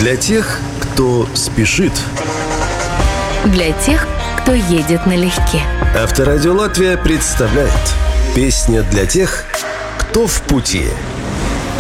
Для тех, кто спешит. Для тех, кто едет налегке. Авторадио Латвия представляет песня для тех, кто в пути.